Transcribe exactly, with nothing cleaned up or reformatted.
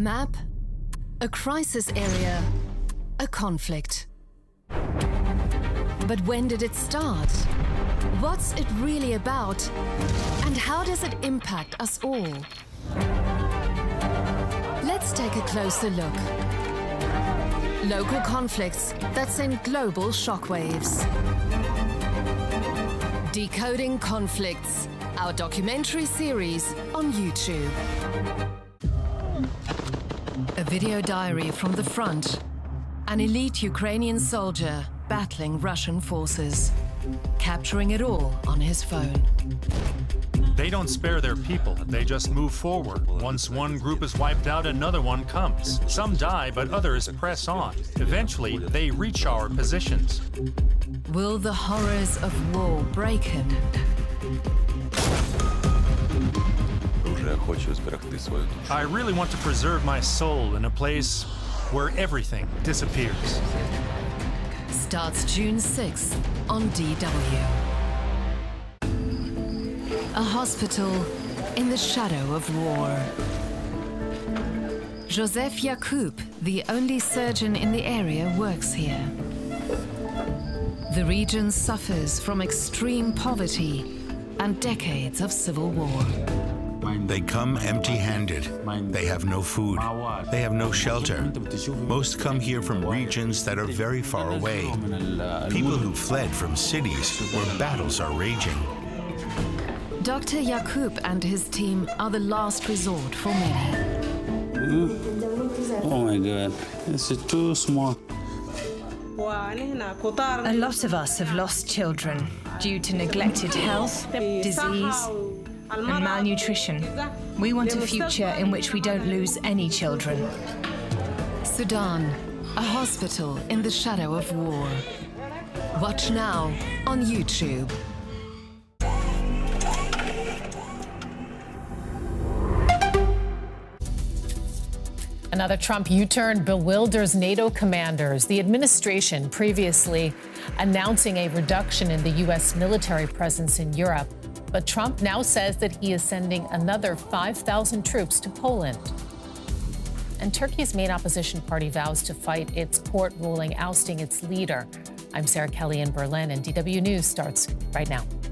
map, a crisis area, a conflict. But when did it start? What's it really about? And how does it impact us all? Let's take a closer look. Local conflicts that send global shockwaves. Decoding Conflicts, our documentary series on YouTube. A video diary from the front. An elite Ukrainian soldier battling Russian forces, capturing it all on his phone. They don't spare their people. They just move forward. Once one group is wiped out, another one comes. Some die, but others press on. Eventually, they reach our positions. Will the horrors of war break him? I really want to preserve my soul in a place where everything disappears. Starts June sixth on D W. A hospital in the shadow of war. Joseph Yacoub, the only surgeon in the area, works here. The region suffers from extreme poverty and decades of civil war. They come empty-handed. They have no food. They have no shelter. Most come here from regions that are very far away. People who fled from cities where battles are raging. Doctor Yacoub and his team are the last resort for many. Oh my God, it's too small. A lot of us have lost children due to neglected health, disease, and malnutrition. We want a future in which we don't lose any children. Sudan, a hospital in the shadow of war. Watch now on YouTube. Another Trump U-turn bewilders NATO commanders. The administration previously announcing a reduction in the U S military presence in Europe. But Trump now says that he is sending another five thousand troops to Poland. And Turkey's main opposition party vows to fight its court ruling ousting its leader. I'm Sarah Kelly in Berlin, and D W News starts right now.